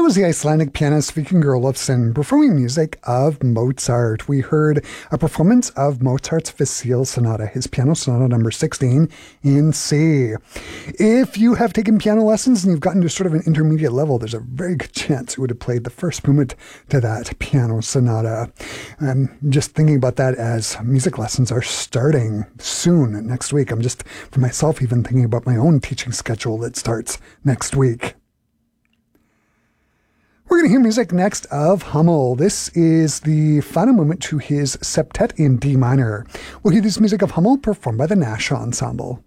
was the Icelandic pianist Vikingur Olafsson performing music of Mozart. We heard a performance of Mozart's Facile Sonata, his piano sonata number 16 in C. If you have taken piano lessons and you've gotten to sort of an intermediate level, there's a very good chance you would have played the first movement to that piano sonata. I'm just thinking about that as music lessons are starting soon next week. I'm just, for myself, even thinking about my own teaching schedule that starts next week. We're going to hear music next of Hummel. This is the final movement to his septet in D minor. We'll hear this music of Hummel performed by the Nash Ensemble.